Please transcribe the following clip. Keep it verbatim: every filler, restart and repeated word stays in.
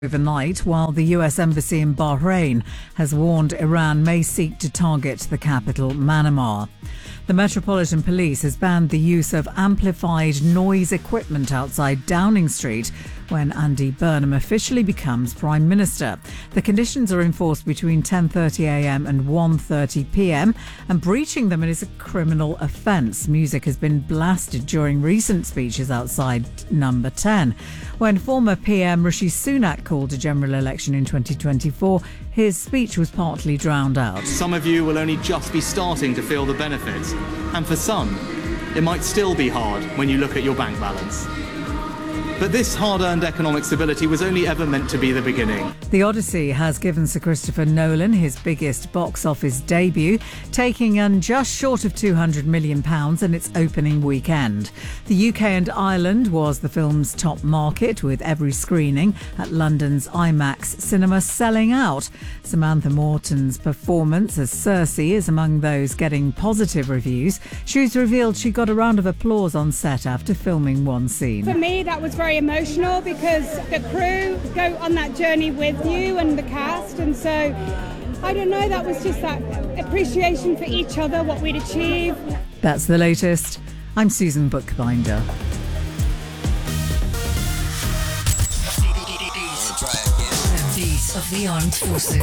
Overnight, while the U S Embassy in Bahrain has warned Iran may seek to target the capital, Manama. The Metropolitan Police has banned the use of amplified noise equipment outside Downing Street when Andy Burnham officially becomes Prime Minister. The conditions are enforced between ten thirty a m and one thirty p m, and breaching them is a criminal offence. Music has been blasted during recent speeches outside Number ten. When former P M Rishi Sunak called a general election in twenty twenty-four, his speech was partly drowned out. Some of you will only just be starting to feel the benefits, and for some, it might still be hard when you look at your bank balance. But this hard-earned economic stability was only ever meant to be the beginning. The Odyssey has given Sir Christopher Nolan his biggest box office debut, taking in just short of two hundred million pounds in its opening weekend. The U K and Ireland was the film's top market, with every screening at London's IMAX cinema selling out. Samantha Morton's performance as Cersei is among those getting positive reviews. She's revealed she got a round of applause on set after filming one scene. For me, that was very emotional because the crew go on that journey with you and the cast, and so I don't know, that was just that appreciation for each other, what we'd achieved. That's the latest. I'm Susan Bookbinder. The beat of the armed forces.